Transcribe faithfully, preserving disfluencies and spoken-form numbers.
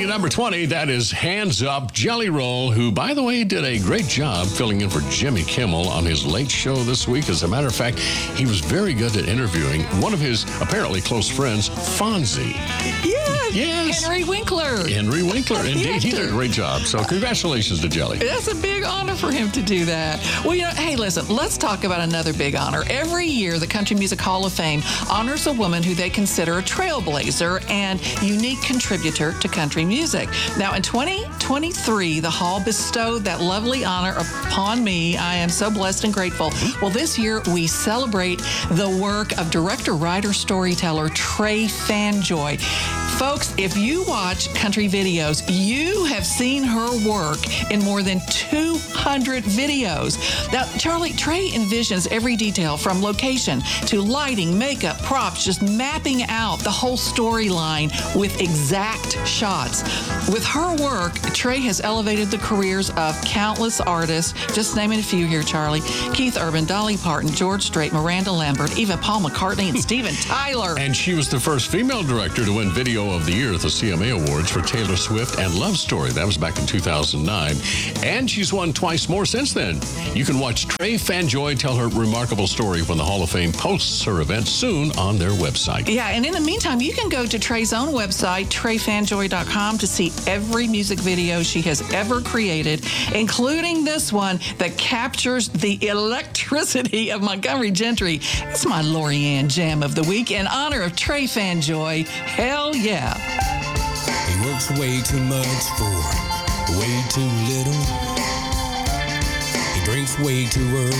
Starting at number twenty, that is Hands Up, Jelly Roll, who, by the way, did a great job filling in for Jimmy Kimmel on his Late Show this week. As a matter of fact, he was very good at interviewing one of his apparently close friends, Fonzie. Yes. Yes. Henry Winkler. Henry Winkler, indeed. He did a actor. great job. So congratulations to Jelly. That's a big honor for him to do that. Well, you know, hey, listen, let's talk about another big honor. Every year, the Country Music Hall of Fame honors a woman who they consider a trailblazer and unique contributor to country music. Now, in twenty twenty-three, the Hall bestowed that lovely honor upon me. I am so blessed and grateful. Well, this year, we celebrate the work of director, writer, storyteller Trey Fanjoy. Folks, if you watch country videos, you have seen her work in more than two hundred videos. Now, Charlie, Trey envisions every detail from location to lighting, makeup, props, just mapping out the whole storyline with exact shots. With her work, Trey has elevated the careers of countless artists, just naming a few here, Charlie. Keith Urban, Dolly Parton, George Strait, Miranda Lambert, even Paul McCartney and Steven Tyler. And she was the first female director to win Video of the Year at the C M A Awards for Taylor Swift and Love Story. That was back in two thousand nine. And she's won twice more since then. You can watch Trey Fanjoy tell her remarkable story when the Hall of Fame posts her event soon on their website. Yeah, and in the meantime, you can go to Trey's own website, trey fanjoy dot com, to see every music video she has ever created, including this one that captures the electricity of Montgomery Gentry. It's my Lorianne Jam of the Week in honor of Trey Fanjoy. Hell yeah. He works way too much for way too little. He drinks way too early